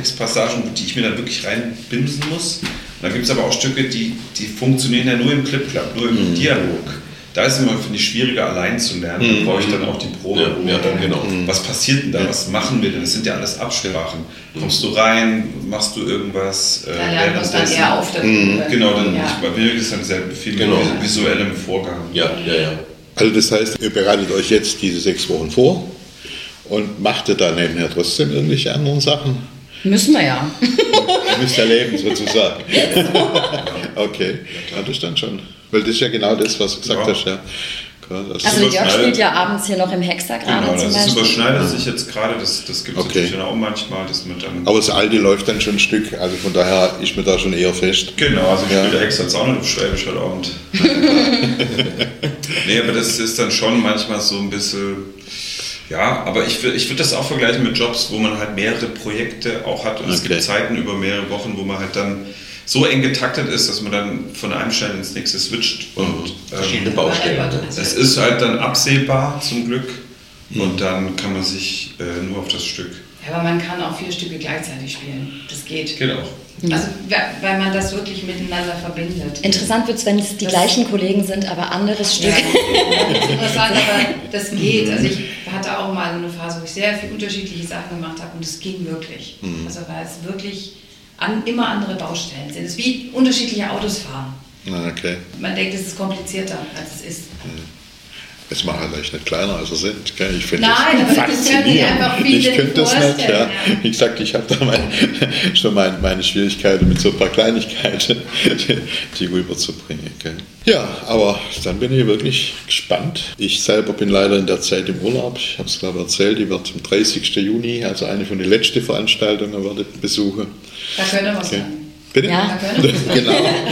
Textpassagen, die ich mir dann wirklich reinbimsen muss. Und dann gibt es aber auch Stücke, die funktionieren ja nur im Clip-Clap, nur im Dialog. Da ist es immer, finde ich, schwieriger allein zu lernen. Da brauche ich dann auch die Probe. Genau. Was passiert denn da? Was machen wir denn? Das sind ja alles Absprachen. Kommst du rein? Machst du irgendwas? Dann lernt man es dann eher auf der Probe. Genau, bei mir ist es dann sehr viel mit visuellem Vorgang. Ja. Also das heißt, ihr bereitet euch jetzt diese 6 Wochen vor und macht ihr da nebenher trotzdem irgendwelche anderen Sachen? Müssen wir ja. Ihr müsst ja leben, sozusagen. Okay, ja, das dann schon. Weil das ist ja genau das, was du gesagt hast. Ja. Also Jörg spielt ja abends hier noch im Hexer gerade zum Beispiel. Das überschneidet sich jetzt gerade, das gibt es natürlich dann auch manchmal. Dass man dann aber das Alte läuft dann schon ein Stück, also von daher ist mir da schon eher fest. Genau, also ich spiele der Hexer jetzt auch noch auf Schwäbisch heute Abend. Nee, aber das ist dann schon manchmal so ein bisschen... Ja, aber ich würde das auch vergleichen mit Jobs, wo man halt mehrere Projekte auch hat und es gibt Zeiten über mehrere Wochen, wo man halt dann so eng getaktet ist, dass man dann von einem schnell ins nächste switcht und verschiedene Baustellen. Es ist halt dann absehbar zum Glück und dann kann man sich nur auf das Stück. Ja, aber man kann auch 4 Stücke gleichzeitig spielen. Das geht. Geht auch. Also, weil man das wirklich miteinander verbindet. Interessant wird es, wenn es die gleichen Kollegen sind, aber anderes Stück. Ja, das ist interessant, aber das geht. Also ich hatte auch mal eine Phase, wo ich sehr viele unterschiedliche Sachen gemacht habe und es ging wirklich. Also weil es wirklich immer andere Baustellen sind. Es ist wie unterschiedliche Autos fahren. Okay. Man denkt, es ist komplizierter, als es ist. Es macht halt echt nicht kleiner, als sie sind. Ich finde Nein, das aber das können sich einfach viele ich könnte das nicht. Ja. Ja. Wie gesagt, ich habe da schon meine Schwierigkeiten mit so ein paar Kleinigkeiten, die rüberzubringen. Okay. Ja, aber dann bin ich wirklich gespannt. Ich selber bin leider in der Zeit im Urlaub. Ich habe es glaube ich erzählt, ich werde am 30. Juni, also eine von den letzten Veranstaltungen, werde ich besuchen. Da könnte was sein. Bitte? Ja. Genau.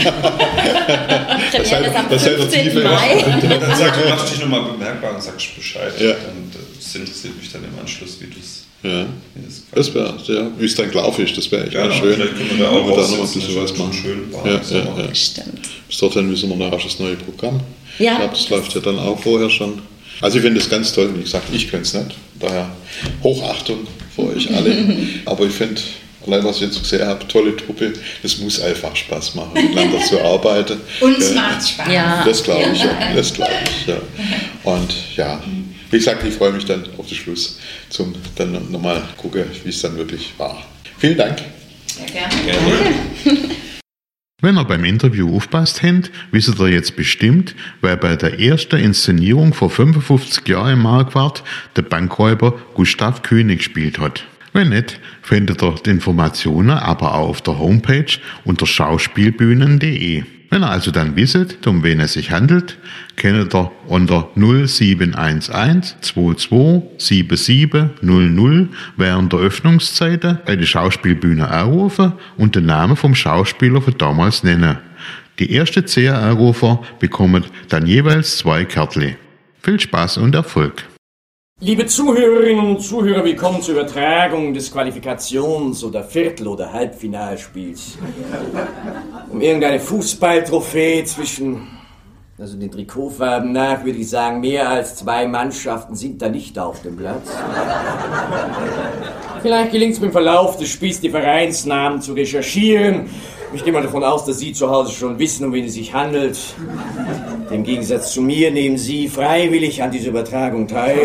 Das ist am 15. Mai. Dann machst du dich nochmal bemerkbar und sagst Bescheid. Ja. Und das interessiert mich dann im Anschluss, wie du es... Ja, das wäre, wie es dann gelaufen ist, das wäre echt mal schön. Vielleicht können wir da auch noch ein bisschen was machen. Schön Ja. Stimmt. Bis dorthin müssen wir nachher das neue Programm. Ja. Ich glaube, das läuft ja dann auch vorher schon. Also ich finde das ganz toll. Wie gesagt, ich könnte es nicht. Daher Hochachtung für euch alle. Aber ich finde... Allein was ich jetzt gesehen habe, tolle Truppe, das muss einfach Spaß machen, miteinander zu arbeiten. Uns macht Spaß. Ja. Das glaube ich, ja. Und ja, wie gesagt, ich freue mich dann auf den Schluss, zum dann nochmal gucken, wie es dann wirklich war. Vielen Dank. Sehr gerne. Wenn ihr beim Interview aufpasst habt, wisst ihr jetzt bestimmt, wer bei der ersten Inszenierung vor 55 Jahren im Marquardt der Bankräuber Gustav König gespielt hat. Wenn nicht, findet ihr die Informationen aber auch auf der Homepage unter schauspielbühnen.de. Wenn ihr also dann wisst, um wen es sich handelt, könnt ihr unter 0711 22 77 00 während der Öffnungszeiten bei der Schauspielbühne anrufen und den Namen vom Schauspieler von damals nennen. Die ersten 10 Anrufer bekommen dann jeweils 2 Kärtchen. Viel Spaß und Erfolg! Liebe Zuhörerinnen und Zuhörer, willkommen zur Übertragung des Qualifikations- oder Viertel- oder Halbfinalspiels. Um irgendeine Fußballtrophäe zwischen, also den Trikotfarben nach, würde ich sagen, mehr als 2 Mannschaften sind da nicht auf dem Platz. Vielleicht gelingt es mir im Verlauf des Spiels, die Vereinsnamen zu recherchieren. Ich gehe mal davon aus, dass Sie zu Hause schon wissen, um wen es sich handelt. Im Gegensatz zu mir nehmen Sie freiwillig an dieser Übertragung teil.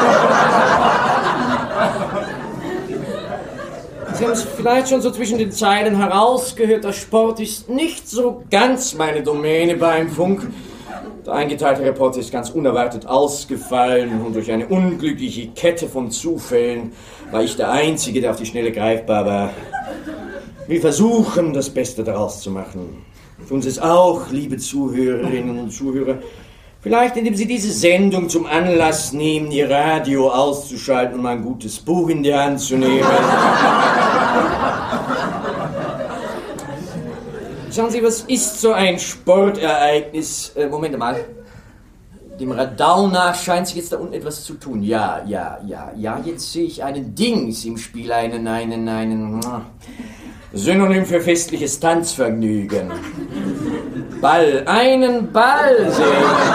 Sie haben es vielleicht schon so zwischen den Zeilen herausgehört, der Sport ist nicht so ganz meine Domäne beim Funk. Der eingeteilte Reporter ist ganz unerwartet ausgefallen und durch eine unglückliche Kette von Zufällen war ich der Einzige, der auf die Schnelle greifbar war. Wir versuchen, das Beste daraus zu machen. Für uns ist auch, liebe Zuhörerinnen und Zuhörer, vielleicht indem Sie diese Sendung zum Anlass nehmen, Ihr Radio auszuschalten und mal ein gutes Buch in die Hand zu nehmen. Schauen Sie, was ist so ein Sportereignis? Moment mal. Dem Radau nach scheint sich jetzt da unten etwas zu tun. Ja, jetzt sehe ich einen Dings im Spiel, einen Synonym für festliches Tanzvergnügen. Ball, einen Ball sehen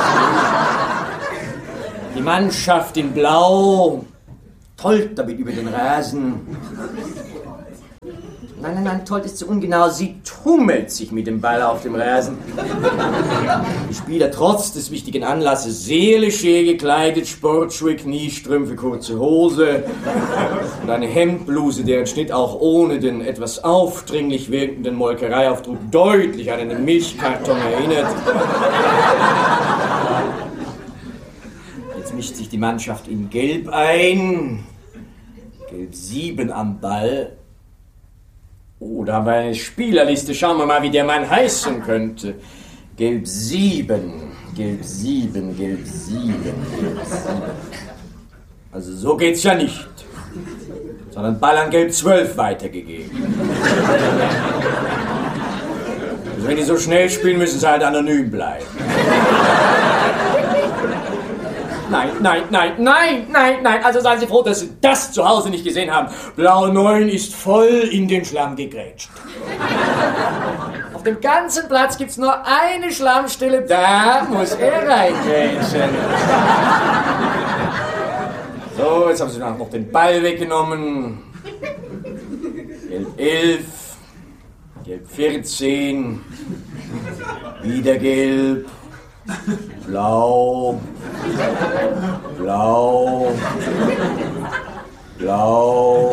Sie. Die Mannschaft in Blau tollt damit über den Rasen. Nein, toll ist zu ungenau. Sie tummelt sich mit dem Ball auf dem Rasen. Die Spieler trotz des wichtigen Anlasses sehr leger gekleidet, Sportschuhe, Kniestrümpfe, kurze Hose und eine Hemdbluse, deren Schnitt auch ohne den etwas aufdringlich wirkenden Molkereiaufdruck deutlich an einen Milchkarton erinnert. Jetzt mischt sich die Mannschaft in Gelb ein. Gelb 7 am Ball. Oh, da haben wir eine Spielerliste. Schauen wir mal, wie der Mann heißen könnte. Gelb 7, Gelb 7, Gelb 7, Gelb 7. Also so geht's ja nicht. Sondern Ball an Gelb 12 weitergegeben. Also wenn die so schnell spielen, müssen sie halt anonym bleiben. Nein. Also seien Sie froh, dass Sie das zu Hause nicht gesehen haben. Blau 9 ist voll in den Schlamm gegrätscht. Auf dem ganzen Platz gibt's nur eine Schlammstelle, da muss er reingrätschen. So, jetzt haben Sie noch den Ball weggenommen. Gelb 11, Gelb 14, wieder Gelb. Blau, Blau, Blau,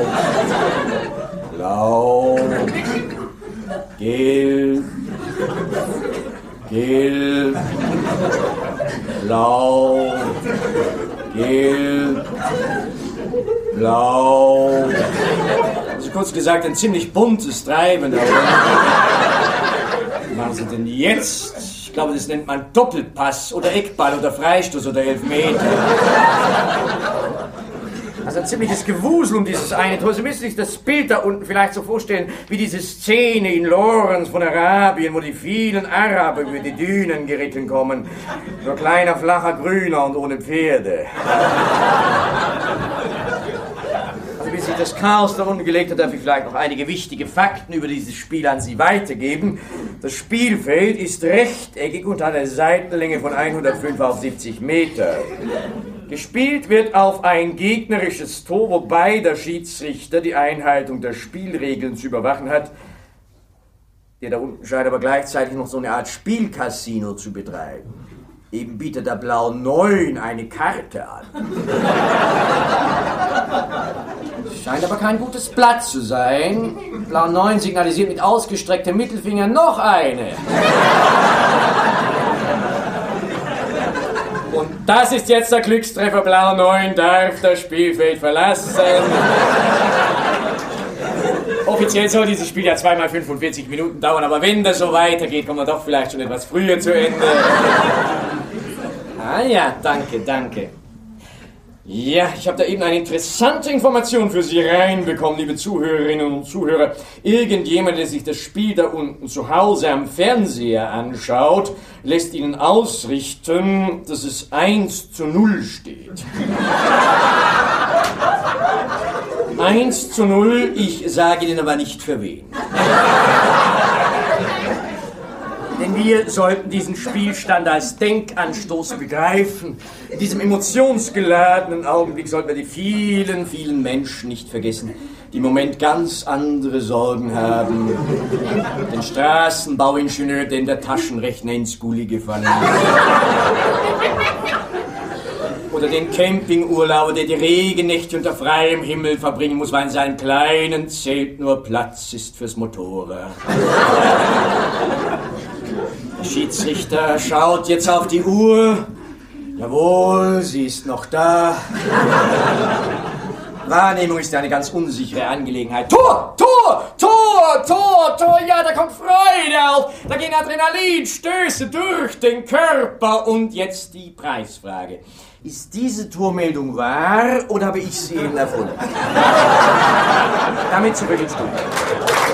Blau, Gelb, Gelb, Blau, Gelb, Blau. Also kurz gesagt, ein ziemlich buntes Treiben. Was machen Sie denn jetzt? Ich glaube, das nennt man Doppelpass oder Eckball oder Freistoß oder Elfmeter. Also ein ziemliches Gewusel um dieses eine Tor. Sie müssen sich das Bild da unten vielleicht so vorstellen, wie diese Szene in Lorenz von Arabien, wo die vielen Araber über die Dünen geritten kommen. So kleiner, flacher Grüner und ohne Pferde. Bis sich das Chaos da unten gelegt hat, darf ich vielleicht noch einige wichtige Fakten über dieses Spiel an Sie weitergeben. Das Spielfeld ist rechteckig und hat eine Seitenlänge von 105 auf 70 Meter. Gespielt wird auf ein gegnerisches Tor, wobei der Schiedsrichter die Einhaltung der Spielregeln zu überwachen hat. Der da unten scheint aber gleichzeitig noch so eine Art Spielcasino zu betreiben. Eben bietet der Blau 9 eine Karte an. Scheint aber kein gutes Blatt zu sein. Blau 9 signalisiert mit ausgestrecktem Mittelfinger noch eine. Und das ist jetzt der Glückstreffer. Blau 9 darf das Spielfeld verlassen. Offiziell soll dieses Spiel ja 2x45 Minuten dauern, aber wenn das so weitergeht, kommen wir doch vielleicht schon etwas früher zu Ende. Ah ja, danke. Ja, ich habe da eben eine interessante Information für Sie reinbekommen, liebe Zuhörerinnen und Zuhörer. Irgendjemand, der sich das Spiel da unten zu Hause am Fernseher anschaut, lässt Ihnen ausrichten, dass es 1:0 steht. 1:0, ich sage Ihnen aber nicht für wen. Denn wir sollten diesen Spielstand als Denkanstoß begreifen. In diesem emotionsgeladenen Augenblick sollten wir die vielen, vielen Menschen nicht vergessen, die im Moment ganz andere Sorgen haben. Den Straßenbauingenieur, dem der Taschenrechner ins Gully gefallen ist. Oder den Campingurlauber, der die Regennächte unter freiem Himmel verbringen muss, weil in seinem kleinen Zelt nur Platz ist fürs Motorrad. Der Schiedsrichter schaut jetzt auf die Uhr. Jawohl, sie ist noch da. Wahrnehmung ist eine ganz unsichere Angelegenheit. Tor! Ja, da kommt Freude auf. Da gehen Adrenalinstöße durch den Körper. Und jetzt die Preisfrage. Ist diese Tormeldung wahr oder habe ich sie eben erfunden? Damit zurück ins Studio.